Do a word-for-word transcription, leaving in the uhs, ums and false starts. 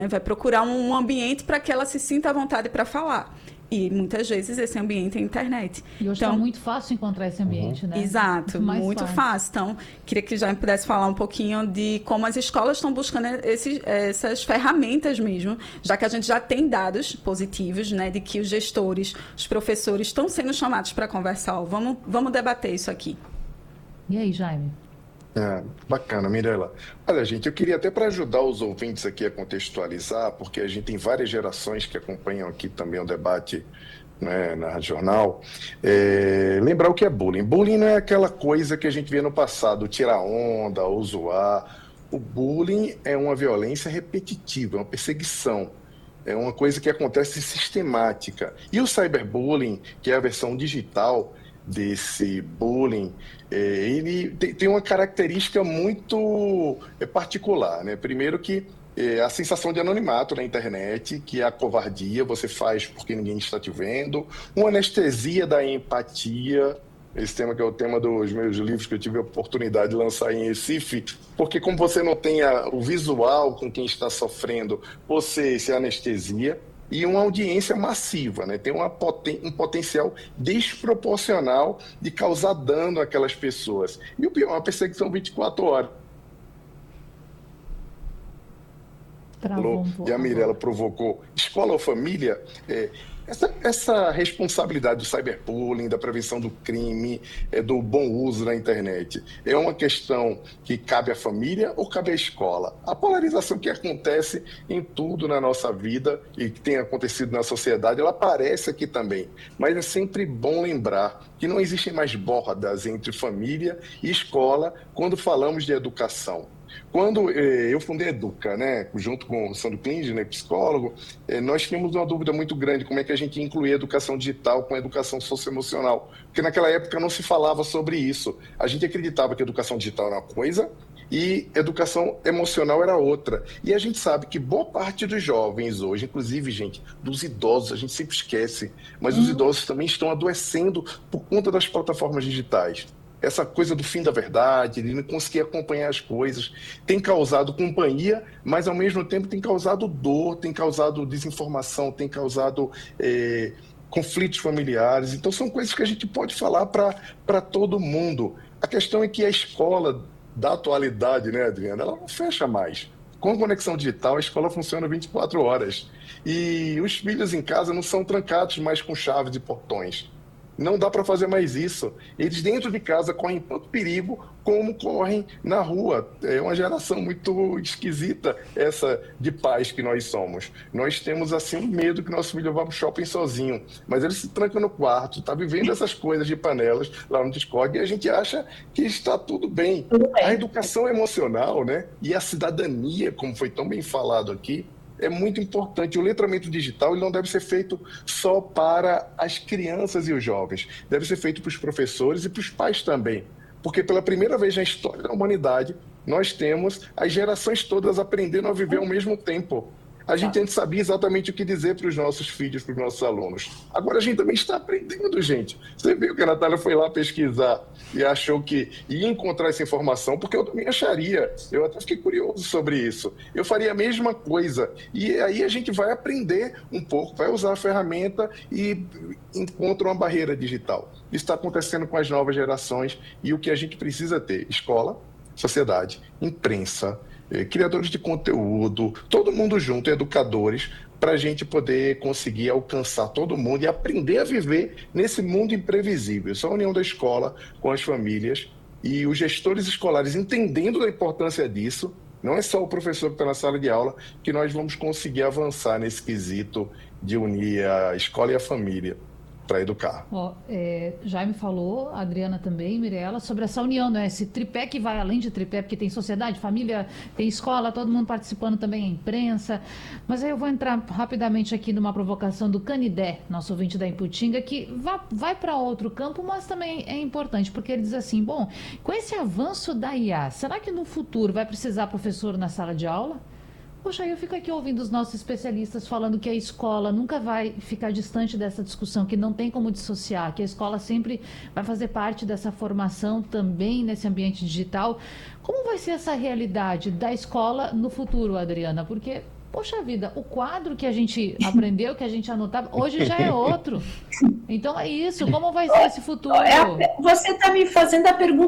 Vai procurar um ambiente para que ela se sinta à vontade para falar. E muitas vezes esse ambiente é a internet. E hoje está então, muito fácil encontrar esse ambiente, uhum. né? Exato, muito, muito fácil. fácil. Então, queria que já pudesse falar um pouquinho de como as escolas estão buscando esses, essas ferramentas mesmo, já que a gente já tem dados positivos, né, de que os gestores, os professores estão sendo chamados para conversar. Ó, vamos, vamos debater isso aqui. E aí, Jaime? É, bacana, Mirela. Olha, gente, eu queria até para ajudar os ouvintes aqui a contextualizar, porque a gente tem várias gerações que acompanham aqui também o debate, né, na Rádio Jornal, é, lembrar o que é bullying. Bullying não é aquela coisa que a gente vê no passado, tirar onda ou zoar. O bullying é uma violência repetitiva, é uma perseguição. É uma coisa que acontece sistemática. E o cyberbullying, que é a versão digital desse bullying, é, ele tem, tem uma característica muito é, particular, né? Primeiro que é, a sensação de anonimato na internet, que é a covardia, você faz porque ninguém está te vendo, uma anestesia da empatia, esse tema que é o tema dos meus livros que eu tive a oportunidade de lançar em Recife, porque como você não tem a, o visual com quem está sofrendo, você se anestesia. E uma audiência massiva, né? Tem uma poten- um potencial desproporcional de causar dano àquelas pessoas. E o pior, uma perseguição vinte e quatro horas. Travou um pouco E a Mirella agora. provocou escola ou família, é, essa, essa responsabilidade do cyberbullying, da prevenção do crime, é, do bom uso da internet, é uma questão que cabe à família ou cabe à escola? A polarização que acontece em tudo na nossa vida e que tem acontecido na sociedade, ela aparece aqui também. Mas é sempre bom lembrar que não existem mais bordas entre família e escola quando falamos de educação. Quando eh, eu fundei a Educa, né, junto com o Sandro Klinger, né, psicólogo, eh, nós tínhamos uma dúvida muito grande como é que a gente ia incluir a educação digital com a educação socioemocional, porque naquela época não se falava sobre isso. A gente acreditava que a educação digital era uma coisa e educação emocional era outra. E a gente sabe que boa parte dos jovens hoje, inclusive, gente, dos idosos, a gente sempre esquece, mas os idosos também estão adoecendo por conta das plataformas digitais. Essa coisa do fim da verdade, de não conseguir acompanhar as coisas, tem causado companhia, mas ao mesmo tempo tem causado dor, tem causado desinformação, tem causado é, conflitos familiares. Então são coisas que a gente pode falar para todo mundo. A questão é que a escola da atualidade, né, Adriana, ela não fecha mais. Com conexão digital, a escola funciona vinte e quatro horas. E os filhos em casa não são trancados mais com chaves e portões. Não dá para fazer mais isso. Eles dentro de casa correm tanto perigo como correm na rua. É uma geração muito esquisita essa de pais que nós somos. Nós temos assim um medo que nosso filho vá para o shopping sozinho, mas ele se tranca no quarto, está vivendo essas coisas de panelas lá no Discord e a gente acha que está tudo bem. Tudo bem. A educação emocional, né, e a cidadania, como foi tão bem falado aqui, é muito importante. O letramento digital ele não deve ser feito só para as crianças e os jovens. Deve ser feito para os professores e para os pais também. Porque pela primeira vez na história da humanidade, nós temos as gerações todas aprendendo a viver ao mesmo tempo. A gente antes sabia exatamente o que dizer para os nossos filhos, para os nossos alunos. Agora a gente também está aprendendo, gente. Você viu que a Natália foi lá pesquisar e achou que ia encontrar essa informação, porque eu também acharia. Eu até fiquei curioso sobre isso. Eu faria a mesma coisa. E aí a gente vai aprender um pouco, vai usar a ferramenta e encontra uma barreira digital. Isso está acontecendo com as novas gerações e o que a gente precisa ter? Escola, sociedade, imprensa, criadores de conteúdo, todo mundo junto, educadores, para a gente poder conseguir alcançar todo mundo e aprender a viver nesse mundo imprevisível. Só a união da escola com as famílias e os gestores escolares entendendo a importância disso, não é só o professor que está na sala de aula, que nós vamos conseguir avançar nesse quesito de unir a escola e a família para educar. Ó, é, Jaime falou, a Adriana também, Mirella, sobre essa união, né? Esse tripé que vai além de tripé, porque tem sociedade, família, tem escola, todo mundo participando também, a imprensa. Mas aí eu vou entrar rapidamente aqui numa provocação do Canidé, nosso ouvinte da Iputinga, que vai, vai para outro campo, mas também é importante, porque ele diz assim, bom, com esse avanço da I A, será que no futuro vai precisar professor na sala de aula? Poxa, eu fico aqui ouvindo os nossos especialistas falando que a escola nunca vai ficar distante dessa discussão, que não tem como dissociar, que a escola sempre vai fazer parte dessa formação também nesse ambiente digital. Como vai ser essa realidade da escola no futuro, Adriana? Porque Poxa vida, o quadro que a gente aprendeu, que a gente anotava, hoje já é outro. Então é isso, como vai ser esse futuro? É, você está me fazendo a pergunta